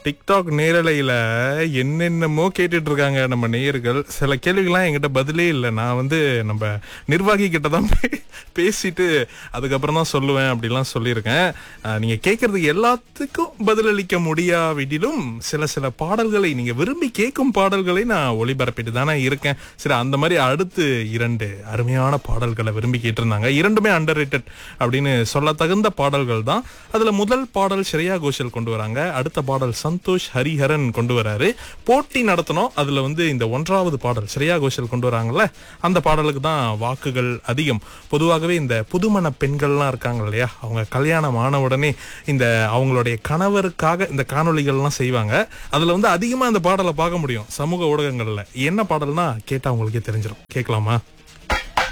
TikTok நேரலையில என்னென்னமோ கேட்டுட்டு இருக்காங்க நம்ம நேயர்கள். சில கேள்விகள்லாம் என்கிட்ட பதிலே இல்லை. நான் நம்ம நிர்வாகி கிட்ட தான் பேசிட்டு அதுக்கப்புறம் தான் சொல்லுவேன் அப்படிலாம் சொல்லியிருக்கேன். நீங்க கேட்கறதுக்கு எல்லாத்துக்கும் பதிலளிக்க முடியாவிடிலும் சில பாடல்களை நீங்க விரும்பி கேட்கும் பாடல்களை நான் ஒளிபரப்பிட்டு தானே இருக்கேன். சரி, அந்த மாதிரி அடுத்து 2 அருமையான பாடல்களை விரும்பி கேட்டிருந்தாங்க. 2மே அண்டர் ரேட்டட் அப்படின்னு சொல்ல தகுந்த பாடல்கள் தான். அதுல முதல் பாடல் ஸ்ரேயா கோஷல் கொண்டு வராங்க. அடுத்த பாடல் சந்தோஷ் ஹரிஹரன் கொண்டு வராரு. போட்டி நடத்தணும். அதுல இந்த 1வது பாடல் ஸ்ரேயா கோஷல் கொண்டு வராங்கல்ல, அந்த பாடலுக்கு தான் வாக்குகள் அதிகம். பொதுவாகவே இந்த புதுமண பெண்கள்லாம் இருக்காங்க இல்லையா, அவங்க கல்யாணம் ஆன உடனே இந்த அவங்களுடைய கணவருக்காக இந்த காணொளிகள்லாம் செய்வாங்க. அதுல அதிகமா இந்த பாடலை பார்க்க முடியும் சமூக ஊடகங்கள்ல. என்ன பாடல்னா கேட்டா உங்களுக்கே தெரிஞ்சிடும். கேட்கலாமா?